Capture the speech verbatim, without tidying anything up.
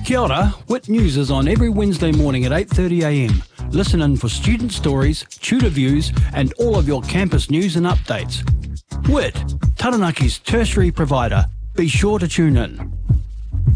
Kia ora, Wit News is on every Wednesday morning at eight thirty a m. Listen in for student stories, tutor views and all of your campus news and updates. Wit, Taranaki's tertiary provider. Be sure to tune in.